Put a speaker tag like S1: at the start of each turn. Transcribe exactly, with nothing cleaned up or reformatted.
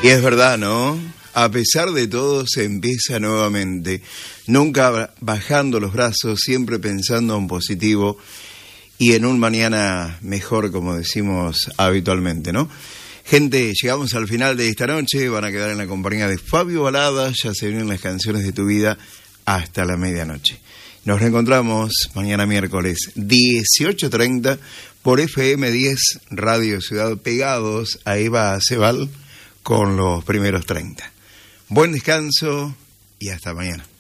S1: Y es verdad, ¿no? A pesar de todo, se empieza nuevamente. Nunca bajando los brazos, siempre pensando en positivo y en un mañana mejor, como decimos habitualmente, ¿no? Gente, llegamos al final de esta noche. Van a quedar en la compañía de Fabio Balada. Ya se vienen las canciones de tu vida hasta la medianoche. Nos reencontramos mañana miércoles dieciocho treinta por F M diez Radio Ciudad, pegados a Eva Cebal con los primeros treinta. Buen descanso y hasta mañana.